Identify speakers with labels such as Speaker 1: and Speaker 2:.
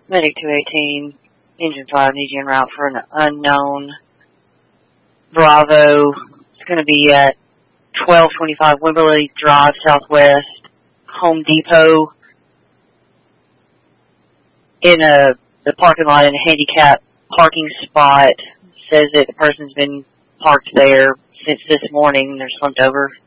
Speaker 1: Medic 218, Engine 5, needs you en route for an unknown. Bravo, it's going to be at 1225 Wimberley Drive, Southwest, Home Depot, in the parking lot in a handicap parking spot. Says that the person's been parked there since this morning. They're slumped over